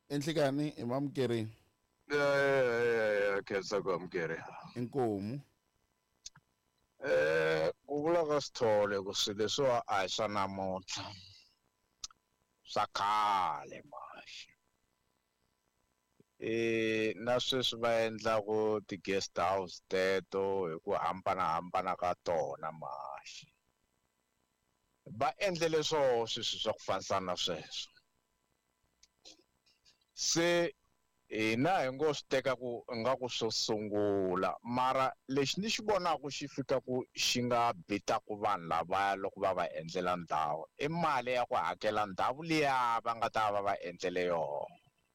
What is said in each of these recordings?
Enhlikani emamkeri khensa kwamkere inkomo kuvula ka Sithole ku swilo leswiwa a hi swa namuntlha swa khale maxi na sweswi va endlaku ti-guest house teto hi ku hambanahambana ka tona maxi va endlele swilo swa ku fanisana na sweswo se hina hi ngo swi teka ku ingaku swo sungula mara lexi ni xi vonaku xi fikaku xi nga bitaku vanhu lavaya loko va va endlela ndhawu i mali ya ku hakela ndhawu liya va nga ta va va endlele yona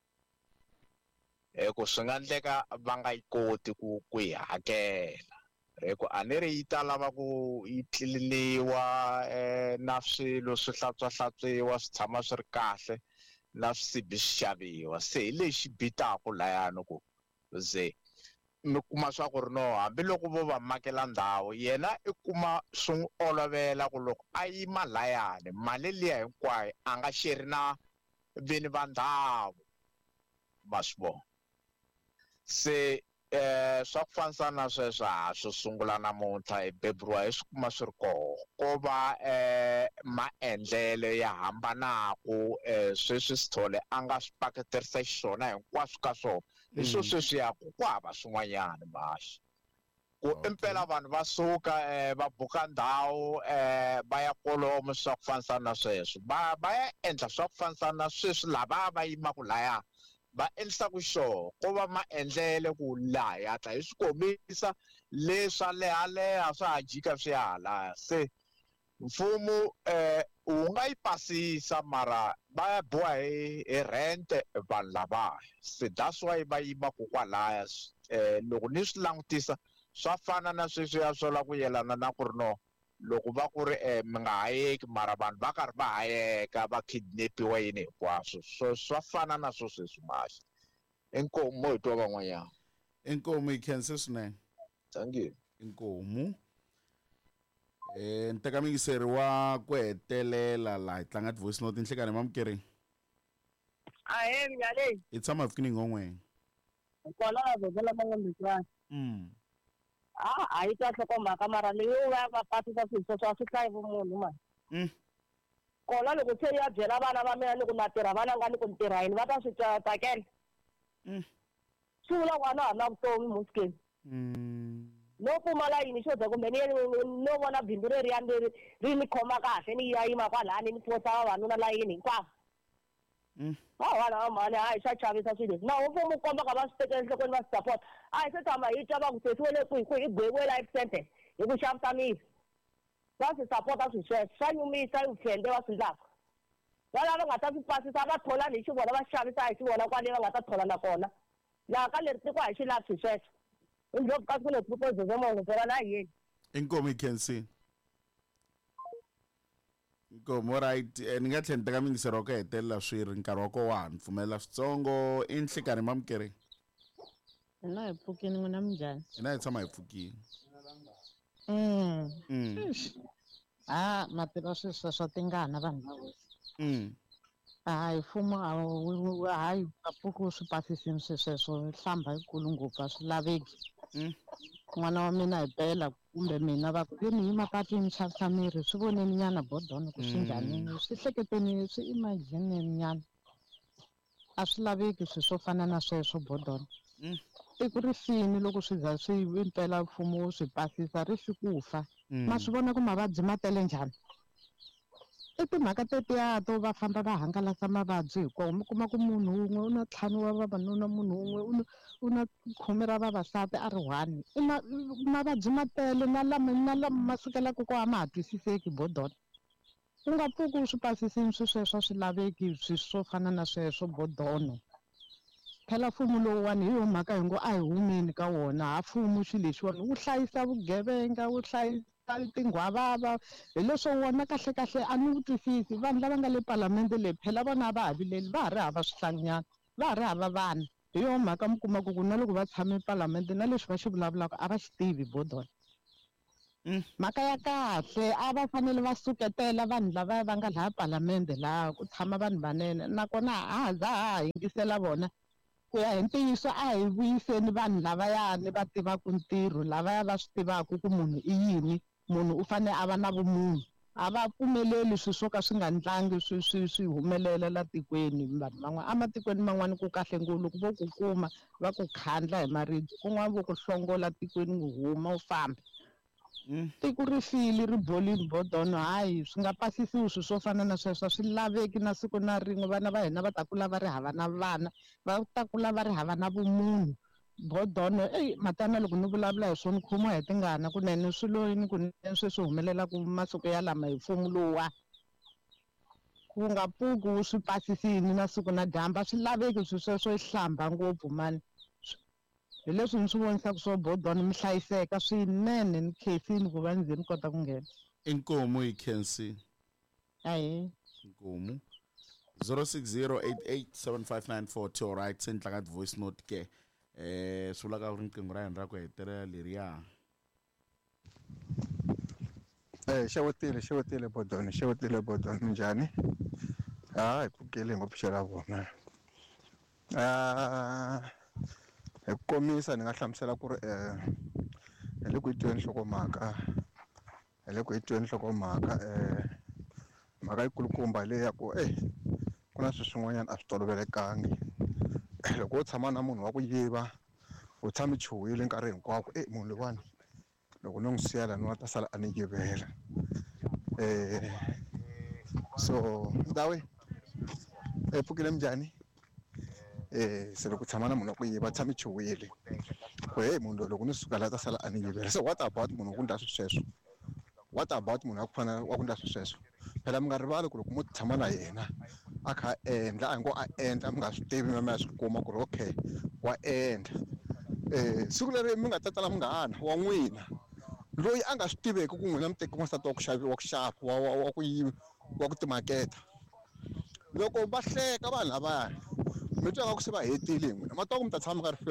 hi ku swi nga endleka va nga yi koti ku yi hakela hi ku a ni ri yi ta lava ku yi tliliniwa na swilo swi hlantswiwa swi tshama swi ri kahle na swisibi swi xaviwa se hi lexi bitaku layani ku ze mi kuma swa ku ri no hambiloko vo va makela ndhawu yena i kuma swi n'wi olovela ku loko a yima layani mali liya hinkwayo a nga xeri na vini va ndhawu ma swi vona se swa ku fanisana na sweswo swo sungula namuntlha hi beburiwa hi swi kuma swi ri koho ko va maendlelo ya hambanaku sweswi Sithole a nga swi paketerisa xiswona hinkwaswo ka swona hi swo sweswi yaku ku hava swin'wanyana maxi ku impela vanhu va suka va buka ndhawu va ya kolomo swa ku fanisana na sweswo va ya endla swa ku fanisana na sweswi lava va yimaku laya va endlisaku xona ko va maendlele ku laha hi hatla hi swi kombisa leswa leha swa ha jika swi ya halaya se mfumo wu nga yi pasisa mara va ya boha hi rent vanhu lavaya se that's why va yimaku kwalaya loko ni swi langutisa swa fana na sweswiya swo la ku yelana na ku ri no loko va ku ri mi nga hayeki mara vanhu va karhi va hayeka va kidnapiwa yini hinkwaswo swa fana na swo sweswi maxi inkomo hi twa van'wanyana inkomo yi khense swinene thank you inkomo nteka mingiseri wa ku hetelela la hi tlanga voice note enhlekani mamkeri ahe mnyale i tshama fikini ngongweng kona bazela mangombikwani hayi kahle ko mhaka mara leyi va patisa swilo swa swi hlayi vumunhu mani kona loko se ya byela vana va mina loko na tirha vana nga ni ku ni tirha yini va ta swi tsakela swi vula ku a na ha ri na vutomi musikeni no pfumala yini xo za kumbe no vona bindzu reriyani ri ni khoma kahle ni ya yima kwalani ni fosa vavanuna layini hinkwavo vana va mhani hayi swa chavisa swilo leswi na wu mfumo u komba ka va swi tekela enhlokweni va swi support a hi se tshama hi twa va ku sesiwele ku hi gweviwe life sentence hi ku xavisa miri va swi sapota swilo sweswo swa nyumisa hi vukhende va swi endlaka va lava nga ta swi pasisa va tholani hi xivona va xavisa hi xivona kwale va nga ta thola na kona laha ka leri tiko a hi xi lavi swilo sweswo indlopfu ka siku leri tipozezemongo byela na hi yeni inkomo yi khensini inkomo right ni nga tlhela ni teka mingisero wa ku hetelela swi ri nkarhi wa ko wa ni pfumelela switsongo enhlikani mamkeri hina hi pfukini n'wina minjhani hina hi tshama hi pfukini matirha swilo swa tingana vanhu lava hayi mfumo hayi a pfuki swi pasisini sweswo hlamba yikulu ngopfu a swi laveki n'wana wa mina hi pela kumbe mina va ku ni hi mapatwini xavisa miri swi voneni nyana bodoni ku swi njhanini swi hleketeni swi imagineni nyana a swi laveki swilo swo fana na sweswo bodoni tiko ri fini loko swi za swi impela mfumo wo swi pasisa ri fi ku fa ma swi vona ku mavabyi ma tele njhani i timhaka tetiya to va famba va hangalasa mavabyi hinkwawo mi kuma ku munhu wun'we u na ntlhanu wa vavanuna munhu wun'we u na khume ra vavasati a ri one mavabyi ma tele na lama ma sukelaka ko a ma ha twisiseki bodona u nga pfuki u swi pasisini swi sweswo swi laveki swi swo fana na sweswo bodono phela mfumo lowuwani hi yo mhaka hi ngo a hi humeni ka wona ha mfumo xilo lexiwani wu hlayisa vugevenga wu hlayisa tinghwavava hi leswo wona kahle a ni wu twisisi vanhu lava nga le palamende leyi phela vona a va ha vileli va ha ri hava swihlanganyana va ha ri hava vana hi yo mhaka mi kumaka ku na loko va tshame palamende na leswi va xi vulavulaka a va xi tivi bodona mhaka ya kahle a va fanele va suketela vanhu lava va nga laha palamende laha ku tshama vanhu vanene nakona ha za ha yingisela vona ku ya hi ntiyiso a hi vuyiseni vanhu lavayani va tivaka ntirho lavaya va swi tivaka ku munhu i yini munhu u fanele a va na vumunhu a va pfumeleli swilo swo ka swi nga ndlangi swi humelela la tikweni vanhu van'wana ematikweni man'wana ku kahle ngopfu loko vo ku kuma va ku khandla hi maribye kun'wana vo ku hlongola tikweni u huma u famba tiko ri file ri bolile bodono hayi swi nga pasisiwi swilo swo fana na sweswo swi laveki na siku na rin'we vana va hina va ta kula va ri hava na vana va ta kula va ri hava na vumunhu bodono matana loko ni vulavula hi swona ni khomiwa hi tingana kunene swilo yini kunene sweswi humelelaku masiku ya lama hi mfumo lowuwa ku nga pfuki wu swi pasisini na siku na dyamba swi laveki swilo sweswo yi hlamba ngopfu mani hi leswi ni swi vonisaka swo bodono mi hlayiseka swinene ni khensini ku va ni ze ni kota ku nghena inkomu hi khensi hayi inkomu 0608875940 alright sendlaka voice note ke swi vula ka ku riqingho ra hina ra ku hetelela leriya xewetile bodoni minjhani hi pfukile ngopfu xela vona hi ku komisa ni nga hlamusela ku ri hi le ku yi tweni nhlokomhaka mhaka yikulukumba leyi ya ku ku na swilo swin'wanyana a swi tolovelekangi loko u tshama na munhu wa ku yiva u tshami chuhile nkarhi hinkwako munhu loyiwani loko no n'wi siya lani wa ta sala a ni yivela so ndawe pfukile minjhani se loko tshama na munhu wa ku yiva tshami chuhile ku munhu loyi loko ni suka la ta sala a ni yivela so what about munhu wa ku ndla sweswo what about munhu wa ku fana wa ku ndla sweswo phela mi nga rivali ku loko mo tshama na yena a kha endla a ngo a endla mi nga swi tivi mi ya swi kuma ku ri okay wa endla siku leri mi nga ta tala munghana wa n'wina loyi a nga swi tiveki ku n'wina mi teki n'wansati wa ku xava wa ku timaketa loko va hleka vanhu lavaya mi twa nga ku se va hetile hi n'wina ma twa ku mi ta tshama mi nga ri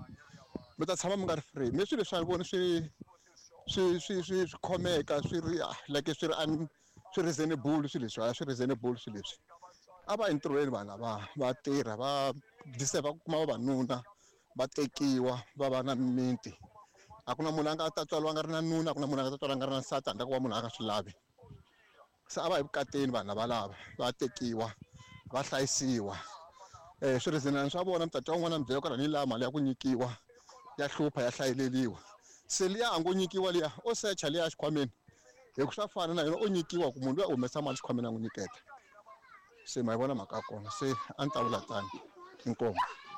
free mi swilo leswi a ni voni swi khomeka swi ri like swi reasonable swilo leswi a va entirhweni vanhu lava va tirha va deserve ku kuma vavanuna va tekiwa va va na mimiti a ku na munhu a nga ta tswariwa a nga ri na nuna a ku na munhu a nga ta tswariwa a nga ri na nsati handle ko va munhu a nga swi lavi se a va hi vukateni vanhu lava va tekiwa va hlayisiwa swirizanani swa vona mi ta twa un'wana mi byela ku ri ni lava mali ya ku nyikiwa ya hlupha ya hlayeleliwa se liya a ngo nyikiwa liya o secha liya xikhwameni hi ku swa fana na yena o nyikiwa ku munhu loyi a humesa mali xikhwameni a n'wi nyiketa se ma yi vona mhaka ya kona se a ni ta vula tani inkomo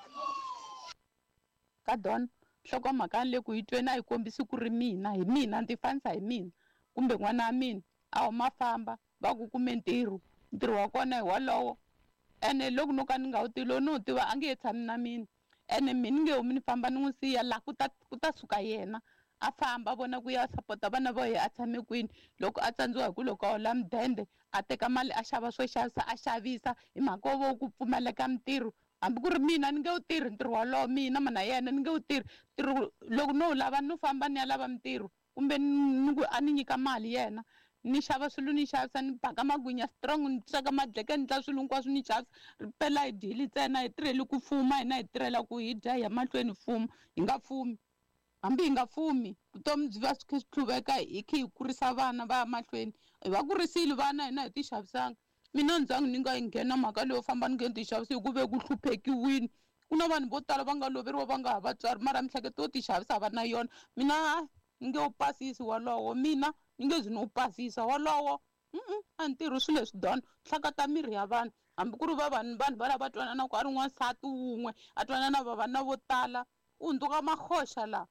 ka don nhlokomhaka le ku hi tweni a hi kombisi ku ri mina hi mina ndzi fanisa hi mina kumbe n'wana wa mina a huma famba va ku kume ntirho wa kona hi wolowo ene loko no ka ni nga wu tivi lowu ni wu tiva a nge he tshami na mina ene mina ni nge humi ni famba ni n'wi siya laha ku ta suka yena a famba a vona ku ya sapota vana va yena a tshame kwini loko a tsandziwa hi ku loko a hola mudende a teka mali a xava swo xavisa a xavisa hi mhaka wo ku pfumaleka mitirho hambi ku ri mina ni nge wu tirhi ntirho walowo mina mana yena ni nge wu tirhi ntirho loko no wu lava no famba ni ya lava mitirho kumbe a ni nyika mali yena ni xava swilo ni xavisa ni baka magwinya strong ni sweka madleke ni tla swilo hinkwaswo ni xavisa ri pela hi dyile ntsena hi tirheli ku fuma hina hi tirhela ku hi dya hi ya mahlweni fuma hi nga fumi hambi hi nga fumi vutomi byi va swi kha swi tlhuveka hi kha hi kurisa vana va ya mahlweni hi va kurisile vana hina hi ti xavisanga mina ndzangu ni nga yi nghena mhaka leyo famba ni nge ni ti xavisi hi ku ve ku hluphekiwini ku na vanhu vo tala va nga loveriwa va nga ha vatswari mara mihleketo yo ti xavisa va na yona mina ni nge wu pasisi walowo mina ni nge zi ni wu pasisa walowo a ni tirhi swilo leswi dona hlakata miri ya vanhu hambi ku ri vanhu va lava twananaku a ri n'wansati wun'we a twanana na vavanuna vo tala u hundzuka mahoxa laha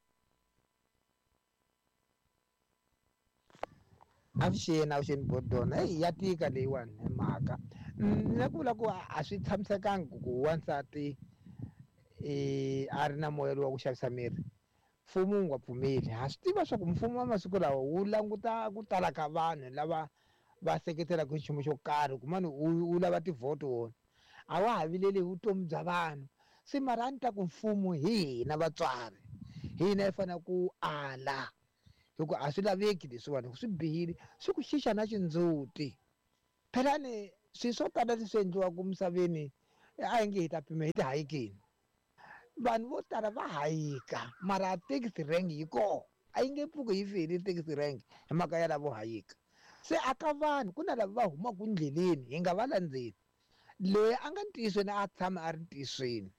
avuxeni bodona ya tika leyiwani hi mhaka ni ku vula ku a swi tshamisekangi ku wansati a ri na moya lowa ku xavisa miri mfumo wu nga pfumeli ha swi tiva swa ku mfumo wa masiku lawa wu languta ku tala ka vanhu lava va seketelaka nchumu xo karhi kumani wu lava tivhoto wona a wa ha vileli hi vutomi bya vanhu se mara a ni ta ku mfumo hi hina vatswari hina hi fanele ku ala hikuva a swi laveki leswiwani swi bihile swi ku xixa na xindzhuti phelani swilo swo tala leswi endliwaka misaveni a hi nge hi ta pima hi tihayikeni vanhu vo tala va hayika mara taxi rank yi kona a yi nge pfuki yi file taxi rank hi mhaka ya lavo hayika se aka vanhu ku na lava va humaka endleleni hi nga va landzeli loyi a nga ntiyisweni a tshama a ri ntiyisweni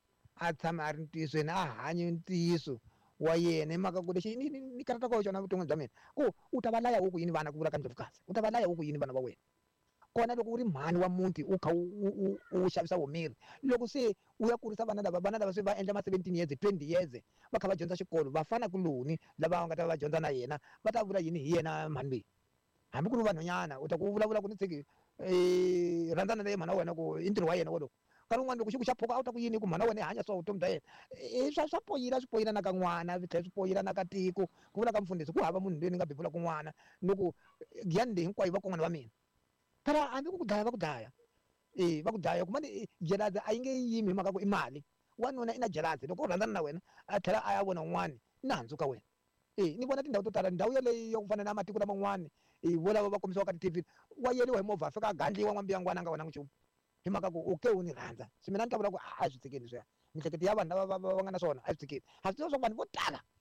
a hanye ntiyiso wa yena hi mhaka ku lexi ni karataka xona vuton'wini bya mina ku u ta va laya wo ku yini vana ku vula ka ndlopfukasi u ta va laya wo ku yini vana va wena kona loko u ri mhani wa muti u kha u xavisa vumiri loko se u ya kurisa vana lava se va endla ma 17 years 20 years va kha va dyondza xikolo vafana kuloni lava nga ta va dyondza na yena va ta vula yini hi yena mhani leyi hambi ku ri vanhwanyana u ta ku vulavula ku ni tshiki rhandzana leyi mhana wa wena ku i ntirho wa yena wolowo nkarhi wun'wana loko xi ku xa pfuka a wu ta ku yini ku mhana wa wena i hanya swa vutomi bya yena swa poyila na ka n'wana swi tlhela swi poyila na ka tiko ku vula ka mfundhisi ku hava munhu loyi ni nga bebulaka n'wana loko giyani leyi hinkwayo vakon'wana va mina phela hambi ku dlaya va ku dlaya va ku dlaya kuma ni jelazi a yi nge yimi hi mhaka ku i mali wanuna i na jelazi loko u rhandzana na wena a tlhela a ya vona un'wana i na handzu ka wena ni vona tindhawu to tala ndhawu yaleyi ya ku fana na matiko laman'wana volavo va kombisiwaka ti-tv wa yeliwa hi movha fika a gandliwa n'wambiyangwana a nga vonangi nchumu hi mhaka ku u ke u ni rhandza se mina ni ta vula ku a swi tshikeli sweswiya miehleketo ya vanhu lava va nga na swona a swi tshikeli ha swi tiva swa ku vanhu vo tala